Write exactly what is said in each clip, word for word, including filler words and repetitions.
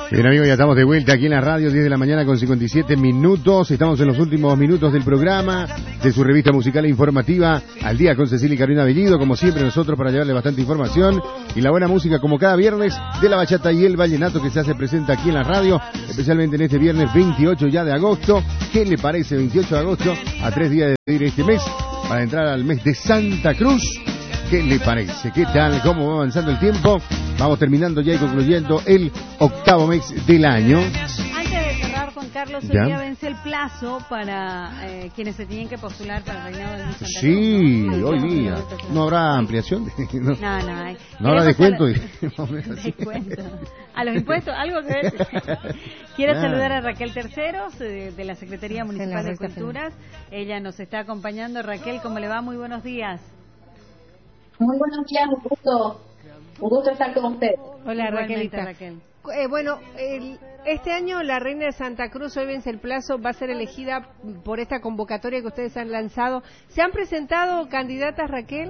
Bien, amigos, ya estamos de vuelta aquí en la radio, diez de la mañana con cincuenta y siete minutos. Estamos en los últimos minutos del programa, de su revista musical e informativa, Al Día con Cecilia y Carolina Bellido, como siempre nosotros para llevarle bastante información y la buena música como cada viernes de la bachata y el vallenato que se hace presente aquí en la radio, especialmente en este viernes veintiocho ya de agosto. ¿Qué le parece veintiocho de agosto? A tres días de ir este mes, para entrar al mes de Santa Cruz. ¿Qué le parece? ¿Qué tal? ¿Cómo va avanzando el tiempo? Vamos terminando ya y concluyendo el octavo mes del año. Antes de cerrar, Juan Carlos, hoy ¿Ya? día vence el plazo para eh, quienes se tienen que postular para el reinado de Santa Cruz. Sí, ¿no? hoy día. ¿No habrá ampliación? No, No, no hay. ¿No habrá Queremos descuento? sal- Descuento. ¿A los impuestos? ¿Algo que ver? Quiero Claro. saludar a Raquel Terceros, de, de la Secretaría Municipal la de recta Culturas. Ella nos está acompañando. Raquel, ¿cómo le va? Muy buenos días. Muy buenos días, un gusto, un gusto estar con ustedes. Hola, Igualmente, Raquelita. Raquel. Eh, bueno, el- este año la reina de Santa Cruz, hoy vence el plazo, va a ser elegida por esta convocatoria que ustedes han lanzado. ¿Se han presentado candidatas, Raquel?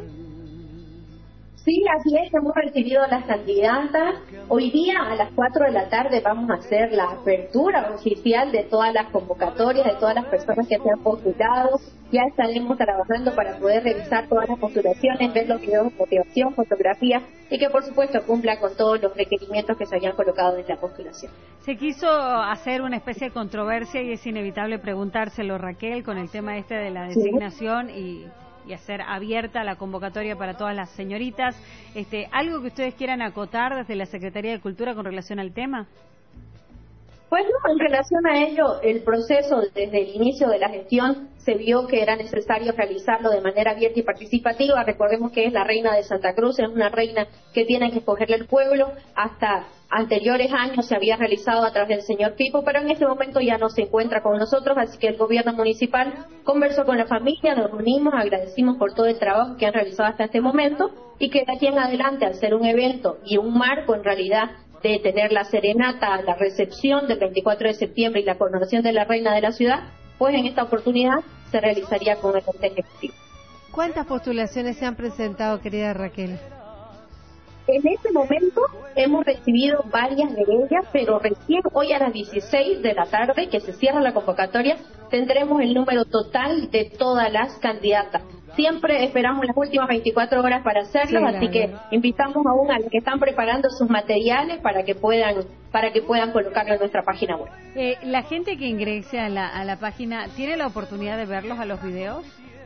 Sí, así es, hemos recibido a las candidatas. Hoy día a las cuatro de la tarde vamos a hacer la apertura oficial de todas las convocatorias, de todas las personas que se han postulado. Ya estaremos trabajando para poder revisar todas las postulaciones, ver los videos de motivación, fotografías y que por supuesto cumpla con todos los requerimientos que se habían colocado en la postulación. Se quiso hacer una especie de controversia y es inevitable preguntárselo, Raquel, con el tema este de la Sí. designación y, y hacer abierta la convocatoria para todas las señoritas. Este, ¿Algo que ustedes quieran acotar desde la Secretaría de Cultura con relación al tema? Pues no, en relación a ello, el proceso desde el inicio de la gestión se vio que era necesario realizarlo de manera abierta y participativa. Recordemos que es la reina de Santa Cruz, es una reina que tiene que escogerle el pueblo. Hasta anteriores años se había realizado a través del señor Pipo, pero en este momento ya no se encuentra con nosotros, así que el gobierno municipal conversó con la familia, nos reunimos, agradecimos por todo el trabajo que han realizado hasta este momento y que de aquí en adelante, al ser un evento y un marco en realidad de tener la serenata, la recepción del veinticuatro de septiembre y la coronación de la reina de la ciudad, pues en esta oportunidad se realizaría con el comité ejecutivo. ¿Cuántas postulaciones se han presentado, querida Raquel? En este momento hemos recibido varias de ellas, pero recién hoy a las dieciséis de la tarde, que se cierra la convocatoria, tendremos el número total de todas las candidatas. Siempre esperamos las últimas veinticuatro horas para hacerlo, Sí, así la que verdad. invitamos aún a los que están preparando sus materiales para que puedan para que puedan colocarlo en nuestra página web. Eh, la gente que ingrese a la, a la página, ¿tiene la oportunidad de verlos a los videos?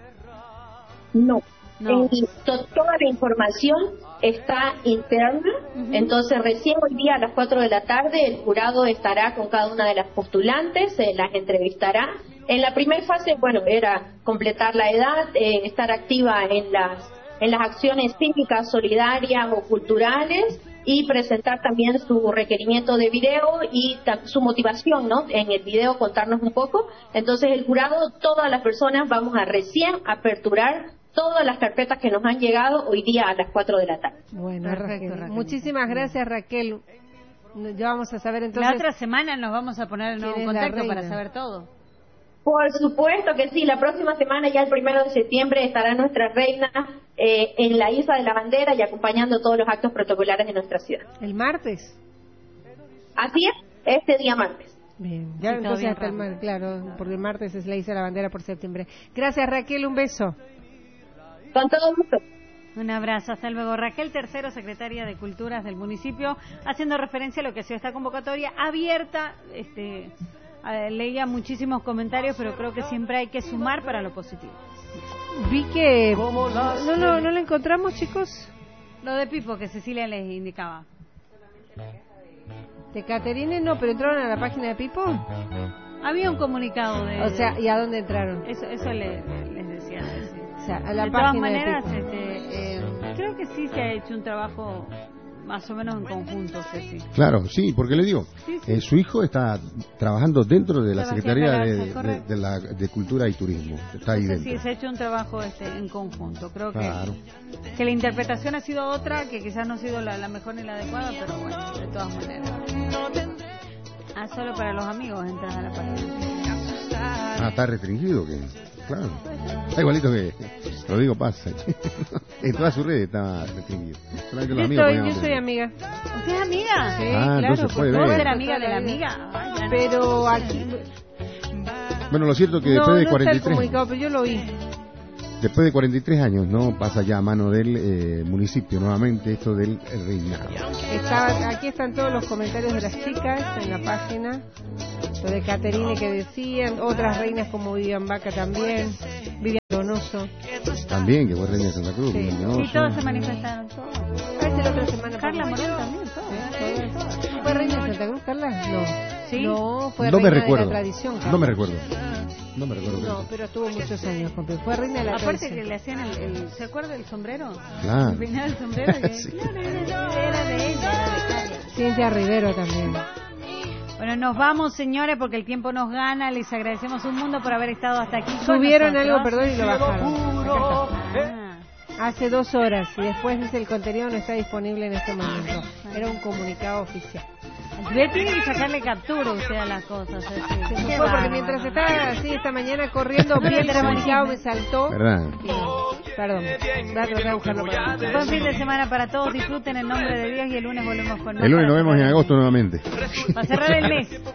No. No. En- to- toda la información está interna, Ujú. entonces recién hoy día a las cuatro de la tarde el jurado estará con cada una de las postulantes, se las entrevistará. En la primera fase, bueno, era completar la edad, eh, estar activa en las en las acciones cívicas, solidarias o culturales y presentar también su requerimiento de video y ta- su motivación, ¿no? En el video contarnos un poco. Entonces el jurado, todas las personas vamos a recién aperturar todas las carpetas que nos han llegado hoy día a las cuatro de la tarde. Bueno, Perfecto, Raquel. Raquel. Muchísimas gracias, Raquel. Ya vamos a saber entonces. la otra semana nos vamos a poner en nuevo ¿quién es la contacto para reina? saber todo. Por supuesto que sí, la próxima semana, ya el primero de septiembre, estará nuestra reina eh, en la Isla de la Bandera y acompañando todos los actos protocolares de nuestra ciudad. ¿El martes? Así es, este día martes. Bien, Sí, ya todo entonces bien hasta el rápido. mar, claro, porque el martes es la Isla de la Bandera por septiembre. Gracias, Raquel, un beso. Con todo gusto. Un abrazo, hasta luego. Raquel Tercero, secretaria de Culturas del municipio, haciendo referencia a lo que ha sido esta convocatoria abierta. Este, eh, leía muchísimos comentarios, pero creo que siempre hay que sumar para lo positivo. Vi que... No, no, no lo encontramos, chicos. Lo de Pipo que Cecilia les indicaba. De Caterine no, pero entraron a la página de Pipo. Había un comunicado de... O sea, ¿y a dónde entraron? Eso, eso le- les decía. sí. O sea, a la De todas página maneras, de Pipo. este, eh, creo que sí se ha hecho un trabajo más o menos en conjunto, Ceci. Claro, sí, porque le digo, Sí, sí. eh, su hijo está trabajando dentro de la Sebastián Secretaría Galarza, de, de- correcto. de la, de Cultura y Turismo. Está ahí Entonces, sí, dentro. se ha hecho un trabajo este, en conjunto. Creo que, Claro. que la interpretación ha sido otra, que quizás no ha sido la, la mejor ni la adecuada, pero bueno, de todas maneras. Ah, solo para los amigos entras a la página. Ah, está restringido que Claro. Está igualito que Rodrigo Paz. En todas sus redes está restringido. Solamente los Yo amigos soy, podían yo soy ver. amiga. ¿Usted es amiga? Sí, Ah, claro. entonces puede por ver. ¿Vos supuesto, ser amiga de la toda vida. amiga? Ay, ya no. Pero aquí... Bueno, lo cierto es que No, después de no está cuarenta y el tres comunicado, pero yo lo vi. después de cuarenta y tres años, ¿no? Pasa ya a mano del eh, municipio nuevamente esto del reinado. Estaba, aquí están todos los comentarios de las chicas en la página. Lo de Caterine que decían, otras reinas como Vivian Vaca también, Vivian Donoso. También, que fue reina de Santa Cruz. Sí. Vivian Donoso. Sí, todos se manifestaron, todos. Parece la otra semana. Carla por- Morel también, todos. ¿Fue reina de Santa Cruz, Carla? No. ¿Sí? No, fue No me reina de recuerdo. la tradición, Carla. No me recuerdo. No me recuerdo. No, pero tuvo muchos años, compi. Fue reina de la Aparte tradición. que le hacían el, el- ¿se acuerda del sombrero? Claro. El peinado del sombrero, que Sí. claro, era, era de ella, era de Carla. Cintia Rivero también. Bueno, nos vamos, señores, porque el tiempo nos gana. Les agradecemos un mundo por haber estado hasta aquí con Subieron nosotros. algo, perdón, y lo bajaron. Ah, Hace dos horas y después dice el contenido no está disponible en este momento. Era un comunicado oficial. Ve, tiene que sacarle captura usted a las cosas. así. Se Qué me fue porque bárbaro. mientras estaba así esta mañana corriendo, No vi le el tenemos comunicado, chisme. me saltó. ¿Verdad? Y no, perdón. Voy a tratar de buscarlo para ti. Buen fin de semana para todos. Disfruten en nombre de Dios y el lunes volvemos con más El lunes para nos vemos en cerrar el agosto mes. nuevamente. Para cerrar el mes.